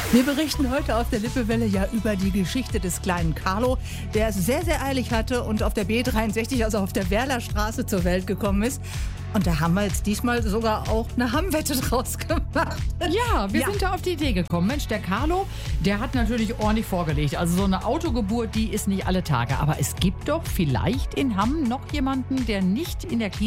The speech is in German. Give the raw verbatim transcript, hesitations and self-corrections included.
Wir berichten heute auf der Lippewelle ja über die Geschichte des kleinen Carlo, der es sehr, sehr eilig hatte und auf der B dreiundsechzig, also auf der Werlerstraße, zur Welt gekommen ist. Und da haben wir jetzt diesmal sogar auch eine Hammwette draus gemacht. Ja, wir Ja. sind da auf die Idee gekommen. Mensch, der Carlo, der hat natürlich ordentlich vorgelegt. Also so eine Autogeburt, die ist nicht alle Tage. Aber es gibt doch vielleicht in Hamm noch jemanden, der nicht in der Klinik